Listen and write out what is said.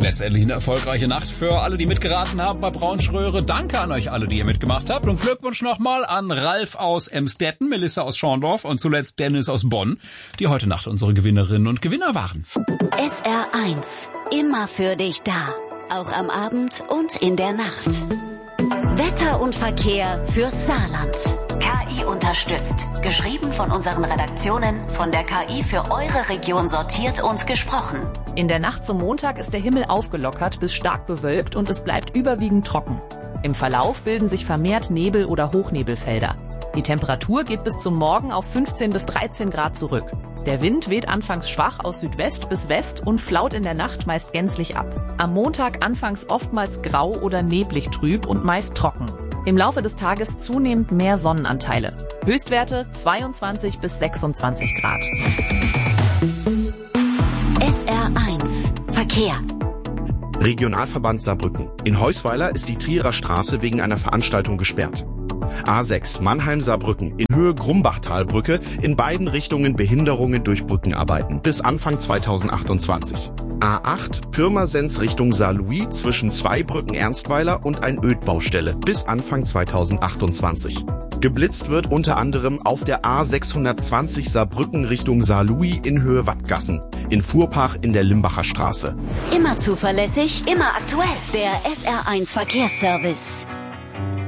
Letztendlich eine erfolgreiche Nacht für alle, die mitgeraten haben bei Braunschröhre. Danke an euch alle, die ihr mitgemacht habt. Und Glückwunsch nochmal an Ralf aus Emstetten, Melissa aus Schorndorf und zuletzt Dennis aus Bonn, die heute Nacht unsere Gewinnerinnen und Gewinner waren. SR1, immer für dich da. Auch am Abend und in der Nacht. Wetter und Verkehr fürs Saarland. KI unterstützt. Geschrieben von unseren Redaktionen, von der KI für eure Region sortiert und gesprochen. In der Nacht zum Montag ist der Himmel aufgelockert bis stark bewölkt und es bleibt überwiegend trocken. Im Verlauf bilden sich vermehrt Nebel- oder Hochnebelfelder. Die Temperatur geht bis zum Morgen auf 15 bis 13 Grad zurück. Der Wind weht anfangs schwach aus Südwest bis West und flaut in der Nacht meist gänzlich ab. Am Montag anfangs oftmals grau oder neblig trüb und meist trocken. Im Laufe des Tages zunehmend mehr Sonnenanteile. Höchstwerte 22 bis 26 Grad. SR1 Verkehr. Regionalverband Saarbrücken. In Heusweiler ist die Trierer Straße wegen einer Veranstaltung gesperrt. A6 Mannheim-Saarbrücken in Höhe Grumbachtalbrücke, in beiden Richtungen Behinderungen durch Brückenarbeiten bis Anfang 2028. A8 Pirmasens Richtung Saarlouis zwischen Zweibrücken Ernstweiler und ein Ödbaustelle bis Anfang 2028. Geblitzt wird unter anderem auf der A620 Saarbrücken Richtung Saarlouis in Höhe Wattgassen, in Fuhrpach in der Limbacher Straße. Immer zuverlässig, immer aktuell. Der SR1 Verkehrsservice.